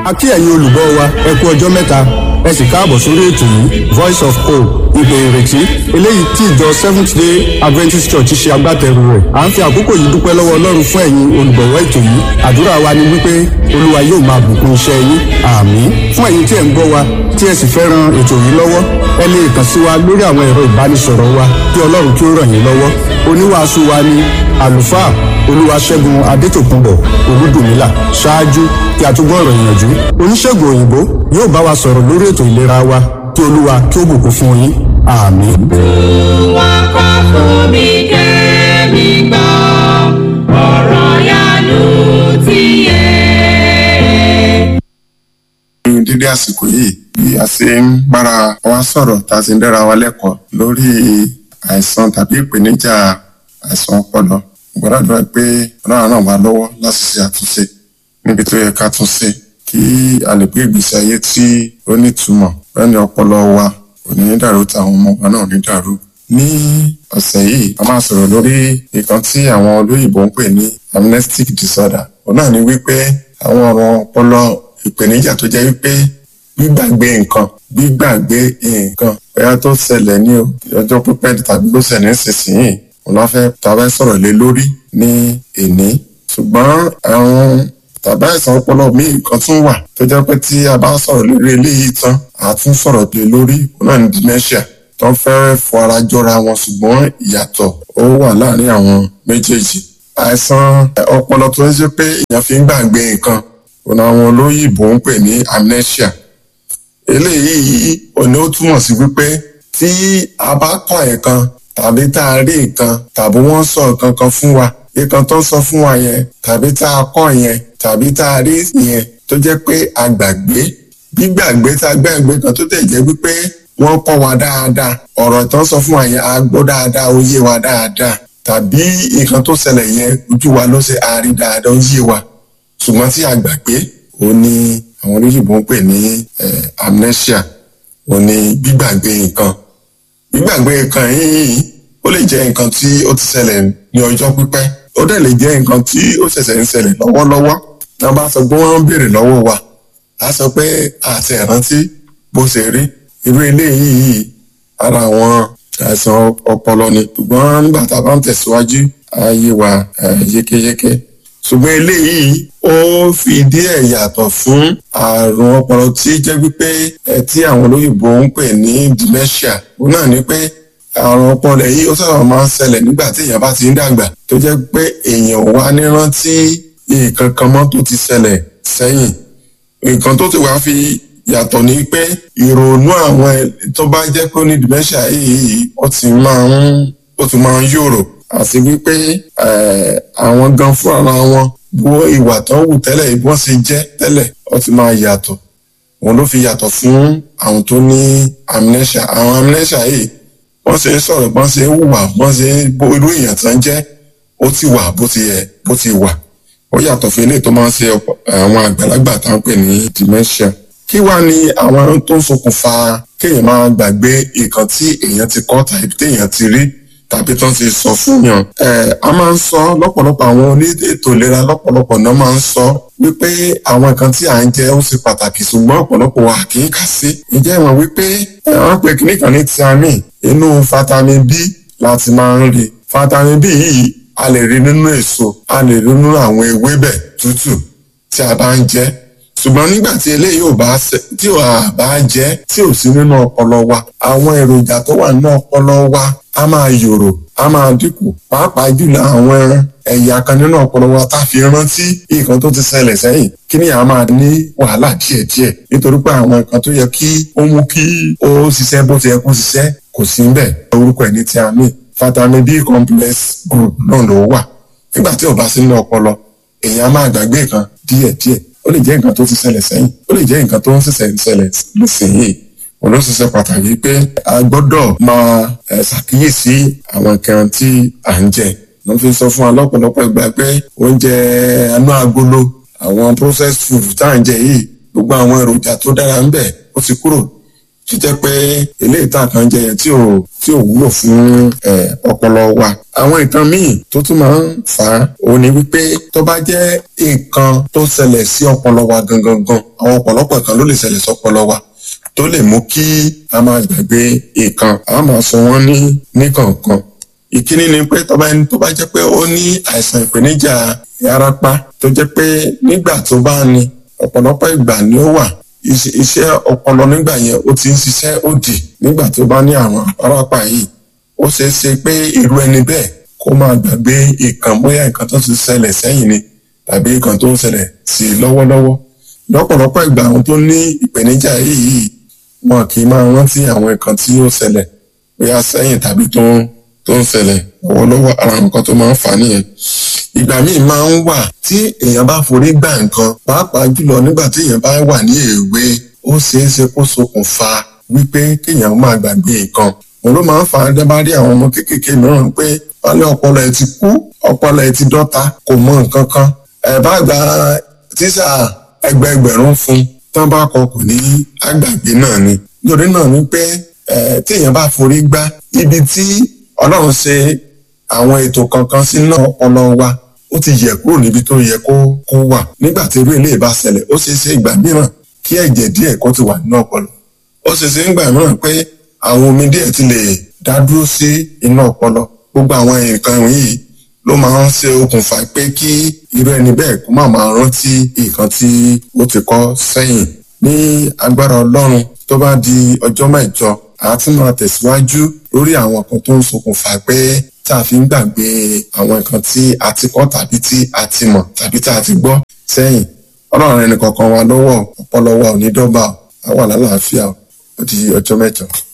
a kí ẹ̀yin olùgbọ́ wa ẹ kú ọjọ́ mẹ́ta ẹ sì káàbọ̀ sórí ètò yìí Voice of Hope ìpè ìrètí eléyìí tí ìjọ Seventh Day Adventist Church ṣe agbátẹrù rẹ̀. À ń fi àkókò yìí dúpẹ́ lọ́wọ́ Ọlọ́run fún ẹ̀yin olùgbọ̀wọ́ ètò yìí. Àdúrà wa ni wípé Olúwa yóò máa bùkún iṣẹ́ yín. Àmín. Fún ẹ̀yin tí ẹ̀ ń gbọ́ wa tí ẹ sì fẹ́ ran ètò yìí lọ́wọ́ ẹ lè kàn sí wa lórí àwọn ẹ̀rọ ìbánisọ̀rọ̀ wa kí Ọlọ́run kí ó ràn yín lọ́wọ́. Oníwàásù wa ni àlùfáà Olúwaṣẹ́gun Adétòkunbọ̀ Olúdùmílà. Ṣáájú kí a tún gbọ́ ọ̀rọ̀ ìyànjú oníṣègùn òyìnbó yóò bá wa sọ̀rọ̀ lórí ètò ìlera wa kí Olúwa kí ó bùkún fún yín. Àmín. Olúwa kọ́ fún mi kẹ́mi gbọ́ ọ̀rọ̀ yanu ti yé. Dídé àsìkò yìí bí a ṣe ń bára wa sọ̀rọ̀ tá a ti ń dára wa lẹ́kọ̀ọ́ lórí àìsàn tàbí ìpèníjà àìsàn ọpọlọ. Gbọ́dọ̀ pé Ọlọ́run ràn wá lọ́wọ́ láti ṣe àtúnṣe níbi tó yẹ ká tún ṣe kí a lè gbé ìgbésí ayé tí ó nítumọ̀ lẹ́ni ọpọlọ wa kò ní dàrú táwọn ọmọ wa náà ní dàrú. Ní ọ̀sẹ̀ yìí a máa sọ̀rọ̀ lórí nǹkan tí àwọn olóyìnbó ń pè ní amnestic disorder. Òun náà ni wípé àwọn ọ̀rọ̀ ọpọlọ ìpèníjà tó jẹ́ wípé gbígbàgbé nǹkan bóyá tó ṣẹlẹ̀ ní ọjọ́ pípẹ́ tàbí ló ṣẹlẹ̀ nísinsìnyí òun la fẹ́ tàbí sọ̀rọ̀ lé lórí ní èní. Ṣùgbọ́n àwọn tàbí àìsàn ọpọlọ míì kan tún wà tó jẹ́ pé tí a bá sọ̀rọ̀ lórí eléyìí tán a tún sọ̀rọ̀ lé lórí òun náà ní dementia tó ń fẹ́ fọ ara jọra wọn ṣùgbọ́n ìyàtọ̀ ó wà láàárín àwọn méjèèjì. Àìsàn ọpọlọ tó ń ṣe pé èèyàn fi ń gbàgbé nǹkan òun àwọn olóyìnbó ń pè ní amnesia. Eléyìí òní ó túmọ̀ sí wípé tí a bá kọ́ nǹkan tàbí tá a rí nǹkan tàbí wọ́n sọ nǹkan kan fún wa nǹkan tó sọ fún wa yẹn tàbí tá a kọ́ yẹn tàbí tá a rí yẹn tó jẹ́ pé a gbàgbé gbígbàgbé tá a gbàgbé kan tó tẹ̀ jẹ́ wípé wọ́n kọ́ wa dáadáa ọ̀rọ̀ tó sọ fún wa yẹn a gbọ́ dáadáa ó yé wa dáadáa tàbí nǹkan tó ṣẹlẹ̀ yẹn ojú wa ló ṣe a rí dáadáa ó yé wa ṣùgbọ́n tí a gbàgbé ó ní àwọn olóyìnbó ń pè ní amnesia ó ní gbígbàgbé nǹkan. Gbígbàgbé nǹkan yìí ó lè jẹ́ nǹkan tí ó ti ṣẹlẹ̀ ní ọjọ́ pípẹ́ ó dẹ̀ lè jẹ́ nǹkan tí ó ṣẹ̀ṣẹ̀ ń ṣẹlẹ̀ lọ́wọ́lọ́wọ́. Tá a bá sọ pé wọ́n ń béèrè lọ́wọ́ wa a sọ pé àti ìrántí bó ṣe rí irú eléyìí ara àwọn àìsàn ọpọlọ ni. Ṣùgbọ́n nígbà tá a bá ń tẹ̀síwájú ayé wa yékéyéké. Ṣùgbọ́n eléyìí ó fi díẹ̀ yàtọ̀ fún àrùn ọpọlọ tí jẹ́ wípé tí àwọn olóyìnbó ń pè ní dementia. Òun náà ni pé àrùn ọpọlọ yìí ó sábà máa ń ṣẹlẹ̀ nígbà tí èèyàn bá ti ń dàgbà tó jẹ́ pé èèyàn ò wá ní rántí nǹkan kan mọ́ tó ti ṣẹlẹ̀ sẹ́yìn. Nǹkan tó ti wá fi yàtọ̀ ni pé ìrònú àwọn tó bá jẹ́ pé ó ní dementia yìí ó ti máa ń yòrò àti wípé àwọn gan fúnra wọn bó ìwà tó wù tẹ́lẹ̀ bí wọ́n ṣe jẹ́ tẹ́lẹ̀ ó ti máa yàtọ̀. Òun ló fi yàtọ̀ fún àwọn tó ní amnesia. Àwọn amnesia yìí wọ́n ṣe ń sọ̀rọ̀ bọ́n ṣe ń hùwà bọ́n ṣe ń bó irú èèyàn tán jẹ́ ó ti wà bó ti wà. Ó yàtọ̀ fún eléyìí tó máa ń ṣe àwọn àgbàlagbà tá ń pè ní dementia. Kí wá ni àwọn tó ń ṣokùnfà kéèyàn máa gbàgbé nǹkan tí èèyàn ti kọ́ tàbí téèyàn ti rí tàbí tán ti sọ fún yàn. A máa ń sọ lọ́pọ̀lọpọ̀ àwọn oníètò ìlera lọ́pọ̀lọpọ̀ náà máa ń sọ wípé àwọn nǹkan tí à ń jẹ ó ṣe pàtàkì ṣùgbọ́n ọ̀pọ̀lọpọ̀ wa kì í kà sí. Ǹjẹ́ ìwọ̀n wípé wọ́n pe kíní kan ní thiamine inú vitamin B láti máa ń rí. Vitamin B yìí a lè rí nínú èso a lè rí nínú àwọn ewébẹ̀ tútù tí a bá ń jẹ. Ṣùgbọ́n nígbà tí eléyìí ò bá jẹ́ tí ò sí nínú ọpọlọ wa àwọn èròjà tó wà nínú ọpọlọ wa a máa yòrò a máa dínkù pàápàá jùlọ àwọn ẹ̀yà kan nínú ọpọlọ wa tá fi rántí nǹkan tó ti ṣẹlẹ̀ sẹ́yìn kí ni a máa ní wàhálà díẹ̀díẹ̀ nítorí pé àwọn nǹkan tó yẹ kí ó mú kí ó ṣiṣẹ́ bó ti yẹ kó ṣiṣẹ́ kò sí níbẹ̀. Orúkọ ẹ̀ ní thiamine vitamin B complex group náà ló wà. Nígbà tí ò bá sí nínú ọpọlọ èèyàn máa gbàgbé nǹkan díẹ̀díẹ̀ ó lè jẹ́ nǹkan tó ti ṣẹlẹ̀ sẹ́yìn ó lè jẹ́ nǹkan tó ń ṣẹlẹ̀ nísìnyí. Òun ló ṣiṣẹ́ pàtàkì pé a gbọ́dọ̀ máa ṣàkíyèsí àwọn nǹkan tí à ń jẹ. Wọ́n fi sọ fún wa lọ́pọ̀lọpọ̀ ìgbà pé oúnjẹ anú agolo àwọn processed food tá à ń jẹ yìí gbogbo àwọn èròjà tó dára ń bẹ ó ti kúrò. tó jẹ́ pé eléyìí tá a kàn jẹ yẹn tí ò wúlò fún ọpọlọ wa. Àwọn nǹkan míì tó tún máa ń fà á òun ni wípé tó bá jẹ́ nǹkan tó ṣẹlẹ̀ sí ọpọlọ wa gangan àwọn ọ̀pọ̀lọpọ̀ nǹkan ló lè ṣẹlẹ̀ sí ọpọlọ wa tó lè mú kí a máa gbàgbé nǹkan, a máa sọ wọ́n ní kọ̀ọ̀kan. Ìkíní ni pé tó bá jẹ́ pé ó ní àìsàn ìpèníjà ìyárapá tó jẹ́ pé nígbà tó bá ní ọ̀pọ̀lọpọ̀ ìgbà ni ó wà iṣẹ́ ọpọlọ nígbà yẹn ó ti ń ṣiṣẹ́ òdì nígbà tó bá ní àrùn àpárapá yìí. Ó ṣeé ṣe pé irú ẹni bẹ́ẹ̀ kó máa gbàgbé nǹkan, bóyá nǹkan tó ti ṣẹlẹ̀ sẹ́yìn ni tàbí nǹkan tó ń ṣẹlẹ̀ sí lọ́wọ́lọ́wọ́. Lọ́pọ̀lọpọ̀ ìgbà àwọn tó ní ìpèníjà yìí wọn kì í máa rántí àwọn nǹkan tí ó ṣẹlẹ̀ bóyá sẹ́yìn tàbí tó ń ṣẹlẹ̀ lọ́wọ́lọ́wọ́. Ara nǹkan tó máa ń fà á nìyẹn. Ìgbà míì máa ń wà tí èèyàn bá forí gbá nǹkan, pàápàá jùlọ nígbà tí èèyàn bá wà ní èwe, ó ṣeé ṣe kó ṣokùnfà wípé kéèyàn máa gbàgbé nǹkan. Òun ló máa ń fà á dábàá rí àwọn ọmọ kéékèèké mìíràn pé wọ́n ní ọpọlọ ẹ̀ ti kú, ọpọlọ ẹ̀ ti dọ́ta, kò mọ nǹkan kan. Ẹ bá gba tíṣà ẹgbẹẹgbẹ̀rún fún tán bá kọ kò ní àgbàgbé náà ni. Nítorí náà ni pé tí èèyàn bá forí gbá ibi tí Ọlọ́run ṣe àwọn ètò kankan sínú ọpọlọ wa, ó ti yẹ kúrò níbi tó yẹ kó wà. Nígbà tí irú eléyìí bá ṣẹlẹ̀, ó ṣeé ṣe ìgbà mìíràn kí ẹ̀jẹ̀ díẹ̀ kó ti wà nínú ọpọlọ. Ó ṣeé ṣe ìgbà mìíràn pé àwọn omi díẹ̀ ti lè dá dúró sí inú ọpọlọ. Gbogbo àwọn nǹkan yìí ló máa ń ṣe okùnfà pé kí irú ẹni bẹ́ẹ̀ kó máa rántí nǹkan tí ó ti kọ́ sẹ́yìn. Ní agbára Ọlọ́run, tó bá di ọjọ́ mẹ́jọ, a tún máa tẹ̀síwájú lórí àwọn kan tó ń ṣokùnfà pé tá a fi ń gbàgbé àwọn nǹkan tí a ti kọ́ tàbí tí a ti mọ̀ tàbí tá a ti gbọ́ sẹ́yìn. Ọlọ́run ẹnì kọ̀ọ̀kan wa lọ́wọ́, ọpọlọ wa ò ní dọ́gba, a wà lálàáfíà. Ó di ọjọ́ mẹ́jọ.